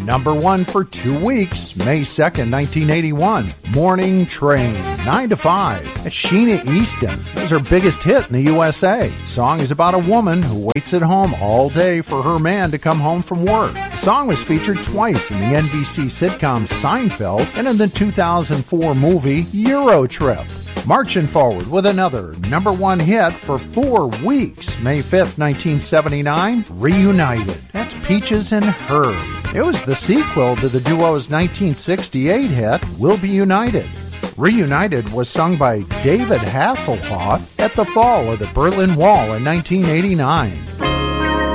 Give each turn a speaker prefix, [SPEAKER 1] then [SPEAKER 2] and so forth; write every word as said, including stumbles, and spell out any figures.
[SPEAKER 1] number one for two weeks, May second, nineteen eighty-one. Morning Train, nine to five. Sheena Easton was her biggest hit in the U S A. The song is about a woman who waits at home all day for her man to come home from work. The song was featured twice in the N B C sitcom Seinfeld and in the two thousand four movie Euro Trip. Marching forward with another number one hit for four weeks, May fifth, nineteen seventy-nine, Reunited. That's Peaches and Herb. It was the sequel to the duo's nineteen sixty-eight hit, We'll Be United. Reunited was sung by David Hasselhoff at the fall of the Berlin Wall in nineteen eighty-nine.